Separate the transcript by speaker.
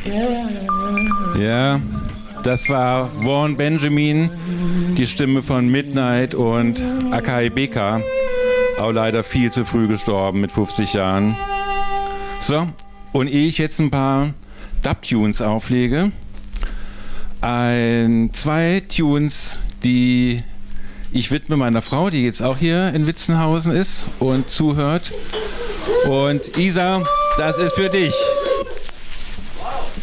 Speaker 1: Ja, das war Warren Benjamin, die Stimme von Midnight und Akai Beka, auch leider viel zu früh gestorben mit 50 Jahren. So, und ehe ich jetzt ein paar Dub-Tunes auflege, zwei Tunes, die ich widme meiner Frau, die jetzt auch hier in Witzenhausen ist und zuhört. Und Isa, das ist für dich.